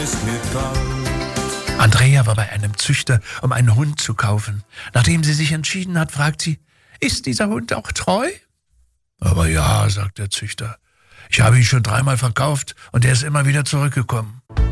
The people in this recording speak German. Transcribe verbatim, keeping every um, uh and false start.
Andrea war bei einem Züchter, um einen Hund zu kaufen. Nachdem sie sich entschieden hat, fragt sie, ist dieser Hund auch treu? Aber ja, sagt der Züchter. Ich habe ihn schon dreimal verkauft und er ist immer wieder zurückgekommen.